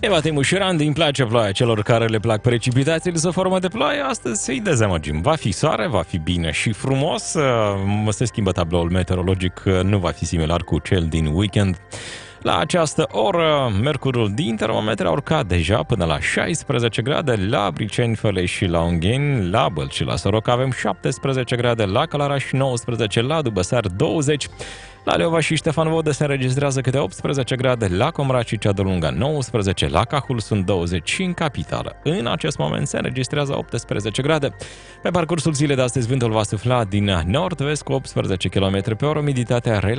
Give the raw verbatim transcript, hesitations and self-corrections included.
Eva Temușiran, din place ploaia celor care le plac precipitațiile sub formă de ploaie, astăzi îi dezamăgim. Va fi soare, va fi bine și frumos, se schimbă tabloul meteorologic, nu va fi similar cu cel din weekend. La această oră, mercurul din termometre a urcat deja până la șaisprezece grade, la Briceni, Fălăi și la Ungheni, la Bălți și la Soroca avem șaptesprezece grade, la Călăraș nouăsprezece, la Dubăsar douăzeci, la Leova și Ștefan Vodă se înregistrează câte optsprezece grade, la Comrat și Cea de Lunga nouăsprezece, la Cahul sunt douăzeci și în capitală. În acest moment se înregistrează optsprezece grade. Pe parcursul zilei de astăzi vântul va sufla din nord-vest cu optsprezece kilometri pe oră, umiditatea